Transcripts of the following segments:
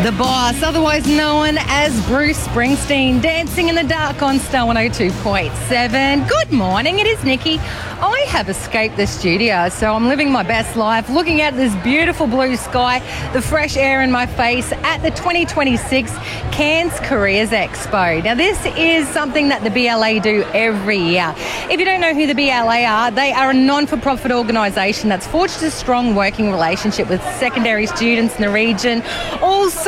The Boss, otherwise known as Bruce Springsteen, dancing in the dark on Star 102.7. Good morning, it is Nikki. I have escaped the studio, so I'm living my best life, looking at this beautiful blue sky, the fresh air in my face at the 2026 Cairns Careers Expo. Now, this is something that the BLA do every year. If you don't know who the BLA are, they are a non-for-profit organisation that's forged a strong working relationship with secondary students in the region. Also,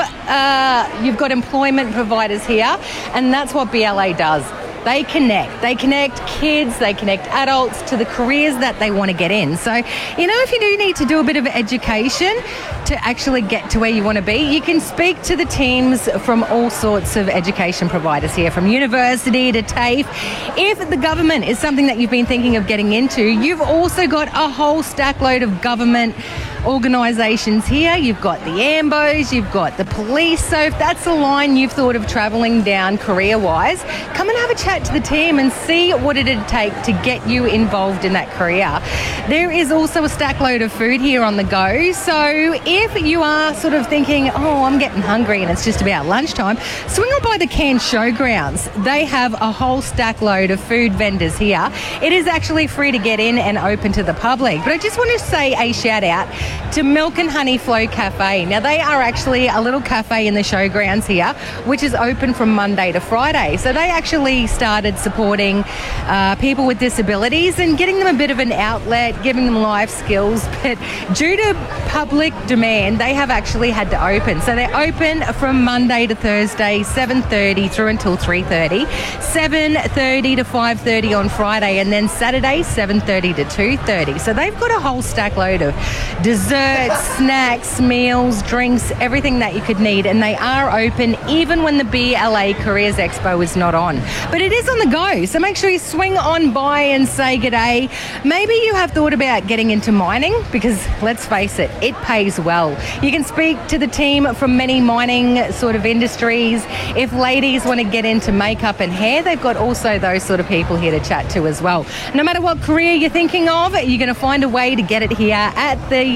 you've got employment providers here, and that's what BLA does. They connect kids, they connect adults to the careers that they want to get in. So, if you do need to do a bit of education to actually get to where you want to be, you can speak to the teams from all sorts of education providers here, from university to TAFE. If the government is something that you've been thinking of getting into, you've also got a whole stack load of government organisations here. You've got the AMBOs, you've got the police. So if that's a line you've thought of travelling down career-wise, come and have a chat to the team and see what it'd take to get you involved in that career. There is also a stack load of food here on the go. So if you are sort of thinking, I'm getting hungry and it's just about lunchtime, swing on by the Cairns Showgrounds. They have a whole stack load of food vendors here. It is actually free to get in and open to the public. But I just want to say a shout out to Milk and Honey Flow Cafe. Now, they are actually a little cafe in the showgrounds here, which is open from Monday to Friday. So they actually started supporting people with disabilities and getting them a bit of an outlet, giving them life skills. But due to public demand, they have actually had to open. So they're open from Monday to Thursday, 7:30 through until 3:30, 7:30 to 5:30 on Friday, and then Saturday, 7:30 to 2:30. So they've got a whole stack load of desserts, snacks, meals, drinks, everything that you could need, and they are open even when the BLA Careers Expo is not on. But it is on the go, so make sure you swing on by and say g'day. Maybe you have thought about getting into mining, because let's face it, it pays well. You can speak to the team from many mining sort of industries. If ladies want to get into makeup and hair, they've got also those sort of people here to chat to as well. No matter what career you're thinking of, you're going to find a way to get it here at the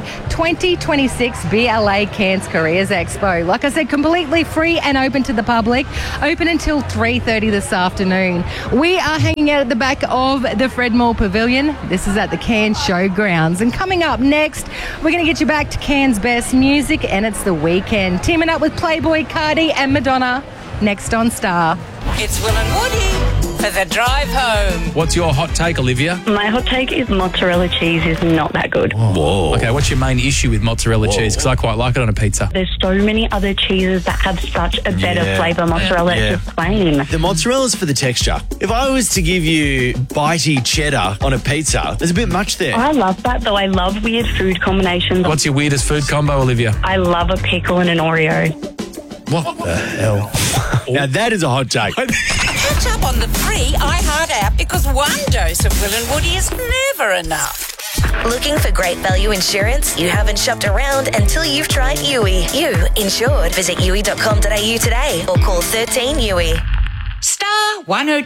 2026 BLA Cairns Careers Expo. Like I said, completely free and open to the public. Open until 3:30 this afternoon. We are hanging out at the back of the Fred Moore Pavilion. This is at the Cairns Showgrounds. And coming up next, we're going to get you back to Cairns' best music, and it's The Weeknd, teaming up with Playboy Cardi and Madonna. Next on Star. It's Will and Woody for the drive home. What's your hot take, Olivia? My hot take is mozzarella cheese is not that good. Whoa. Okay, what's your main issue with mozzarella cheese? Because I quite like it on a pizza. There's so many other cheeses that have such a better flavour. Mozzarella is just plain. The mozzarella's for the texture. If I was to give you bitey cheddar on a pizza, there's a bit much there. I love that, though. I love weird food combinations. What's your weirdest food combo, Olivia? I love a pickle and an Oreo. What the hell? Now that is a hot take. Catch up on the free iHeart app, because one dose of Will and Woody is never enough. Looking for great value insurance? You haven't shopped around until you've tried Yui. You insured. Visit yui.com.au today or call 13 Yui. Star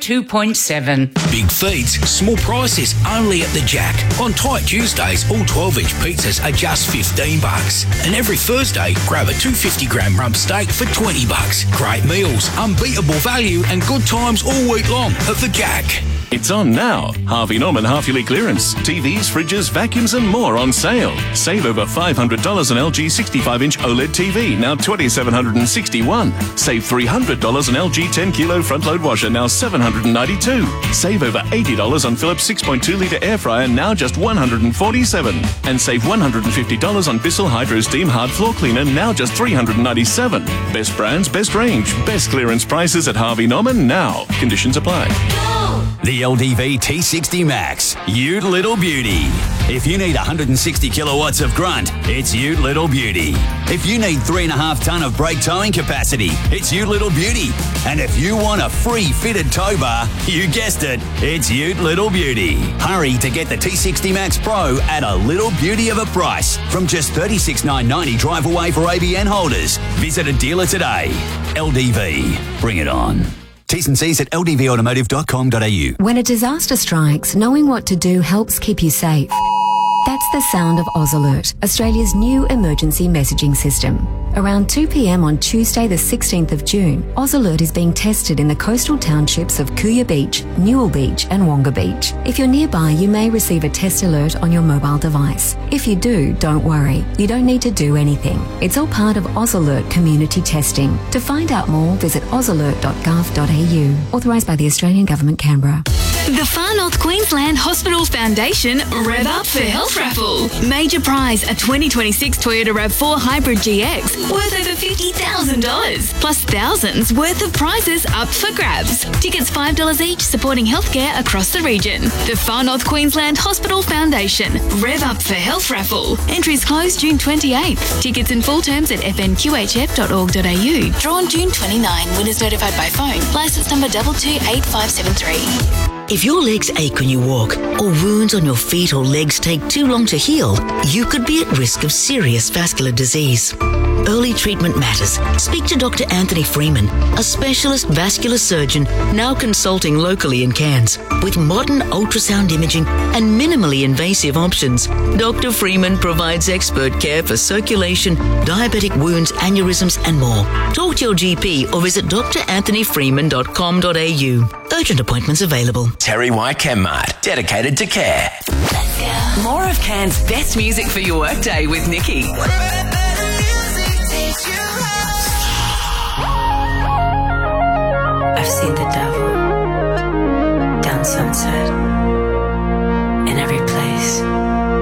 102.7. Big feeds, small prices, only at the Jack. On tight Tuesdays, all 12-inch pizzas are just $15. And every Thursday, grab a 250-gram rump steak for $20. Great meals, unbeatable value, and good times all week long at the Jack. It's on now. Harvey Norman half-yearly clearance. TVs, fridges, vacuums and more on sale. Save over $500 on LG 65-inch OLED TV, now $2,761. Save $300 on LG 10-kilo front-load washer, now $792. Save over $80 on Philips 6.2-litre air fryer, now just $147. And save $150 on Bissell Hydro Steam Hard Floor Cleaner, now just $397. Best brands, best range, best clearance prices at Harvey Norman now. Conditions apply. The LDV T60 Max, Ute Little Beauty. If you need 160 kilowatts of grunt, it's Ute Little Beauty. If you need 3.5 tonne of brake towing capacity, it's Ute Little Beauty. And if you want a free fitted tow bar, you guessed it, it's Ute Little Beauty. Hurry to get the T60 Max Pro at a little beauty of a price from just $36,990 drive away for ABN holders. Visit a dealer today. LDV, bring it on. T's and C's at ldvautomotive.com.au. When a disaster strikes, knowing what to do helps keep you safe. That's the sound of Oz Alert, Australia's new emergency messaging system. Around 2 p.m. on Tuesday the 16th of June, Oz Alert is being tested in the coastal townships of Kuya Beach, Newell Beach and Wonga Beach. If you're nearby, you may receive a test alert on your mobile device. If you do, don't worry. You don't need to do anything. It's all part of Oz Alert community testing. To find out more, visit ozalert.gov.au. Authorised by the Australian Government, Canberra. The Far North Queensland Hospital Foundation Rev Up for Health Raffle. Major prize, a 2026 Toyota RAV4 Hybrid GX worth over $50,000. Plus thousands worth of prizes up for grabs. Tickets $5 each, supporting healthcare across the region. The Far North Queensland Hospital Foundation Rev Up for Health Raffle. Entries close June 28th. Tickets in full terms at fnqhf.org.au. Drawn June 29. Winners notified by phone. Licence number 228573. If your legs ache when you walk, or wounds on your feet or legs take too long to heal, you could be at risk of serious vascular disease. Early treatment matters. Speak to Dr. Anthony Freeman, a specialist vascular surgeon now consulting locally in Cairns. With modern ultrasound imaging and minimally invasive options, Dr. Freeman provides expert care for circulation, diabetic wounds, aneurysms and more. Talk to your GP or visit drantonyfreeman.com.au. Urgent appointments available. Terry White Chemmart, dedicated to care. More of Cairns' best music for your workday with Nikki.